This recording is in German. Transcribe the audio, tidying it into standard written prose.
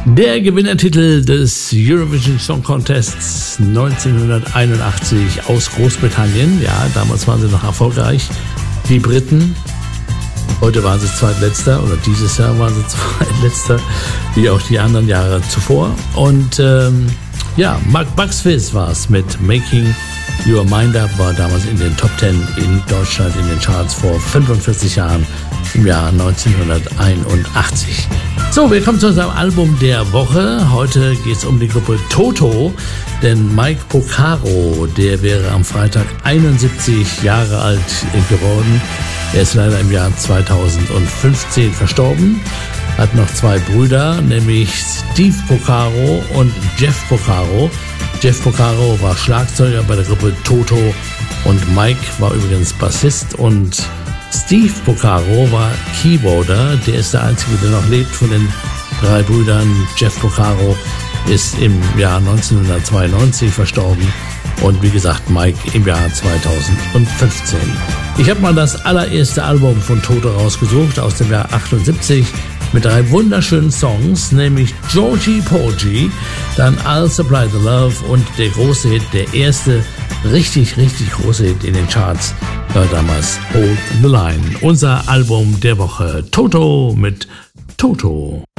Der Gewinnertitel des Eurovision Song Contests 1981 aus Großbritannien. Ja, damals waren sie noch erfolgreich. Die Briten. Heute waren sie Zweitletzter oder dieses Jahr waren sie Zweitletzter, wie auch die anderen Jahre zuvor. Und Bugs Fizz war es mit Making Your Mind Up, war damals in den Top 10 in Deutschland in den Charts vor 45 Jahren im Jahr 1981. So, wir kommen zu unserem Album der Woche. Heute geht es um die Gruppe Toto, denn Mike Porcaro, der wäre am Freitag 71 Jahre alt geworden. Er ist leider im Jahr 2015 verstorben, hat noch zwei Brüder, nämlich Steve Porcaro und Jeff Porcaro. Jeff Porcaro war Schlagzeuger bei der Gruppe Toto und Mike war übrigens Bassist und Steve Porcaro war Keyboarder. Der ist der Einzige, der noch lebt von den drei Brüdern. Jeff Porcaro ist im Jahr 1992 verstorben und wie gesagt Mike im Jahr 2015. Ich habe mal das allererste Album von Toto rausgesucht aus dem Jahr 78 mit drei wunderschönen Songs, nämlich Georgie Porgy, dann I'll Supply the Love und der große Hit, der erste richtig große Hit in den Charts war damals Hold the Line. Unser Album der Woche, Toto mit Toto.